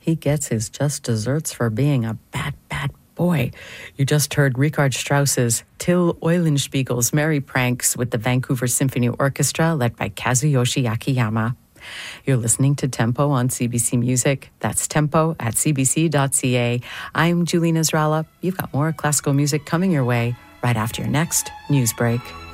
he gets his just desserts for being a bad, bad boy. You just heard Richard Strauss's Till Eulenspiegel's Merry Pranks with the Vancouver Symphony Orchestra led by Kazuyoshi Akiyama. You're listening to Tempo on CBC Music. That's tempo at cbc.ca. I'm Julie Nasrallah. You've got more classical music coming your way right after your next news break.